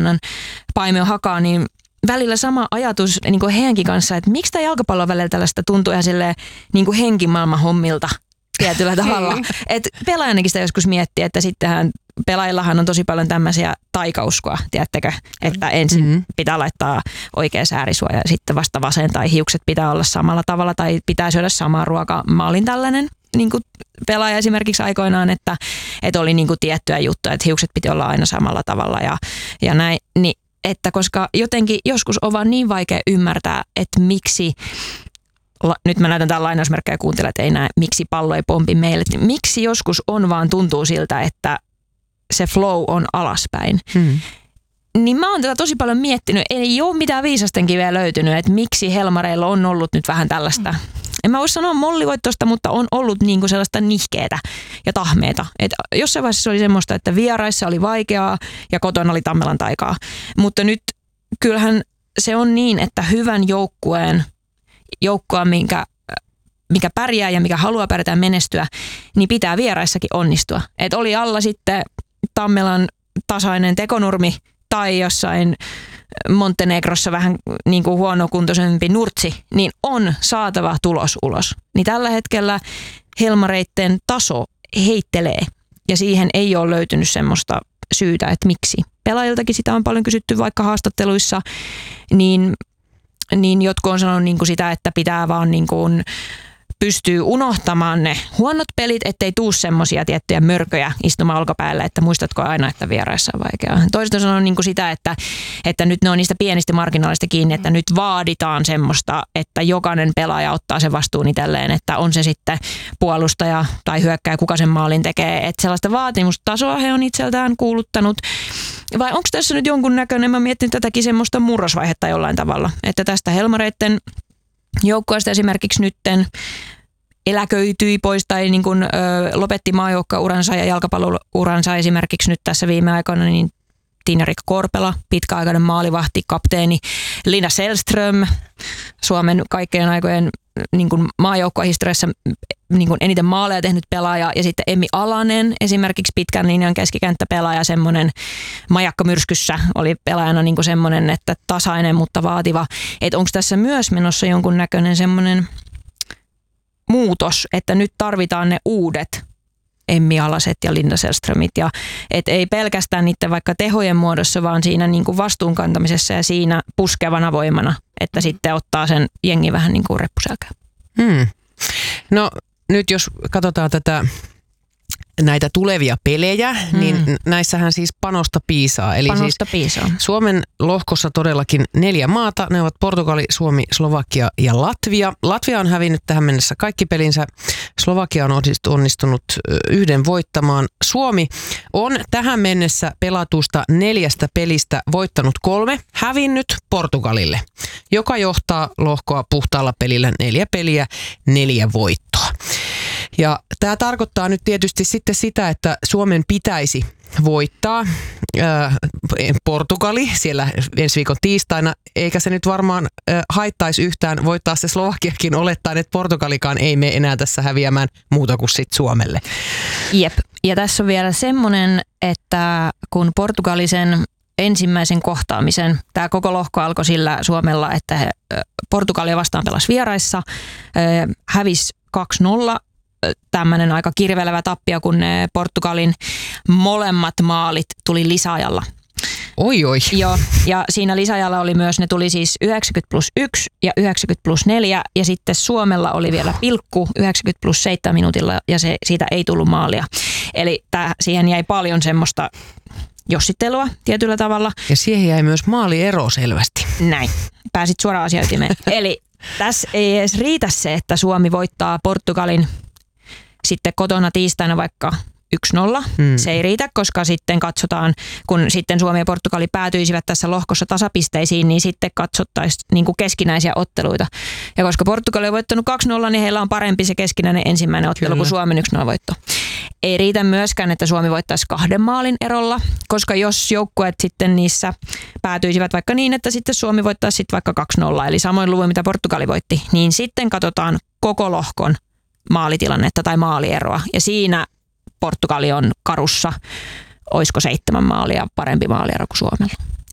Annan Paimio Hakaa, niin välillä sama ajatus niin kuin heidänkin kanssa, että miksi tämä jalkapallon välillä tällaista tuntuu ihan silleen niin kuin henkimaailman hommilta tietyllä tavalla. Että pelaajanakin sitä joskus miettii, että sittenhän pelaajillahan on tosi paljon tämmöisiä taikauskoa, tiedättekö, että ensin pitää laittaa oikea säärisuoja ja sitten vasta vasen tai hiukset pitää olla samalla tavalla tai pitää syödä samaa ruokaa. Mä olin tällainen niin kuin pelaaja esimerkiksi aikoinaan, että oli niin kuin tiettyjä juttuja, että hiukset piti olla aina samalla tavalla ja näin, niin että koska jotenkin joskus on vaan niin vaikea ymmärtää, että miksi, nyt mä näytän täällä lainausmerkkejä ja kuuntelen, että ei näe, miksi pallo ei pompi meille, niin miksi joskus on vaan tuntuu siltä, että se flow on alaspäin. Niin mä oon tätä tosi paljon miettinyt, ei ole mitään viisasten kiveä löytynyt, että miksi Helmareilla on ollut nyt vähän tällaista. En mä voi sanoa mollivoittosta, mutta on ollut niinku sellaista nihkeetä ja tahmeeta. Et jossain vaiheessa se oli semmoista, että vieraissa oli vaikeaa ja kotona oli Tammelan taikaa. Mutta nyt kyllähän se on niin, että hyvän joukkueen, mikä pärjää ja mikä haluaa pärjätä ja menestyä, niin pitää vieraissakin onnistua. Et oli alla sitten Tammelan tasainen tekonurmi tai jossain Montenegrossa vähän niin kuin huonokuntoisempi nurtsi, niin on saatava tulos ulos. Niin tällä hetkellä Helmareitten taso heittelee ja siihen ei ole löytynyt semmoista syytä, että miksi. Pelaajiltakin sitä on paljon kysytty vaikka haastatteluissa, niin jotkut on sanonut niin kuin sitä, että pitää vaan niin kuin pystyy unohtamaan ne huonot pelit, ettei tuu semmoisia tiettyjä mörköjä istumaan olkapäällä, että muistatko aina, että vieraissa on vaikeaa. Toiset on sanonut niin kuin sitä, että nyt ne on niistä pienistä marginaalista kiinni, että nyt vaaditaan semmoista, että jokainen pelaaja ottaa sen vastuun itselleen, että on se sitten puolustaja tai hyökkääjä, kuka sen maalin tekee. Että sellaista vaatimustasoa he on itseltään kuuluttanut. Vai onko tässä nyt jonkun näköinen, mä mietin tätäkin semmoista murrosvaihetta jollain tavalla, että tästä Helmareitten joukkueesta esimerkiksi nytten eläköityi pois tai niin kuin, lopetti maajoukkueuransa ja jalkapallouransa esimerkiksi nyt tässä viime aikoina, niin Tiina-Riikka Korpela, pitkäaikainen maalivahti, kapteeni Lina Sällström, Suomen kaikkien aikojen niin kuin maajoukkuehistoriassa niin kuin eniten maaleja tehnyt pelaaja, ja sitten Emmi Alanen, esimerkiksi pitkän linjan keskikenttäpelaaja, semmoinen majakka myrskyssä oli pelaajana niin kuin semmoinen, että tasainen, mutta vaativa. Että onko tässä myös menossa jonkun näköinen semmoinen muutos, että nyt tarvitaan ne uudet Emmi Alaset ja Linda Sällströmit, ja et ei pelkästään niiden vaikka tehojen muodossa, vaan siinä niin kuin vastuunkantamisessa ja siinä puskevana voimana, että sitten ottaa sen jengi vähän niin kuin reppuselkään. No nyt jos katsotaan näitä tulevia pelejä, niin näissähän siis panosta piisaa. Eli panosta siis piisaa. Suomen lohkossa todellakin 4 maata. Ne ovat Portugali, Suomi, Slovakia ja Latvia. Latvia on hävinnyt tähän mennessä kaikki pelinsä. Slovakia on onnistunut 1 voittamaan. Suomi on tähän mennessä pelatusta 4 pelistä voittanut 3, hävinnyt Portugalille, joka johtaa lohkoa puhtaalla pelillä 4 peliä, 4 voittoa. Ja tämä tarkoittaa nyt tietysti sitten sitä, että Suomen pitäisi voittaa Portugali siellä ensi viikon tiistaina, eikä se nyt varmaan haittaisi yhtään voittaa se Slovakiakin olettaen, että Portugalikaan ei mene enää tässä häviämään muuta kuin sitten Suomelle. Jep, ja tässä on vielä semmoinen, että kun Portugalisen ensimmäisen kohtaamisen, tämä koko lohko alkoi sillä Suomella, että Portugalia vastaan pelasi vieraissa, hävisi 2-0, tämmöinen aika kirvelevä tappio, kun ne Portugalin molemmat maalit tuli lisäajalla. Oi. Joo, ja siinä lisäajalla oli myös, ne tuli siis 90+1 ja 90+4, ja sitten Suomella oli vielä pilkku 90+7 minuutilla, ja siitä ei tullut maalia. Eli siihen jäi paljon semmoista jossittelua tietyllä tavalla. Ja siihen jäi myös maaliero selvästi. Näin, pääsit suoraan asiaytimeen. Eli tässä ei edes riitä se, että Suomi voittaa Portugalin sitten kotona tiistaina vaikka 1-0. Se ei riitä, koska sitten katsotaan, kun sitten Suomi ja Portugali päätyisivät tässä lohkossa tasapisteisiin, niin sitten katsottaisiin niin kuin keskinäisiä otteluita. Ja koska Portugali on voittanut 2-0, niin heillä on parempi se keskinäinen ensimmäinen ottelu kuin Suomen 1-0 voitto. Ei riitä myöskään, että Suomi voittaisi 2 maalin erolla, koska jos joukkueet sitten niissä päätyisivät vaikka niin, että sitten Suomi voittaisi sitten vaikka 2-0, eli samoin luvun mitä Portugali voitti, niin sitten katsotaan koko lohkon maalitilannetta tai maalieroa. Ja siinä Portugali on karussa, olisiko 7 maalia parempi maaliero kuin Suomella.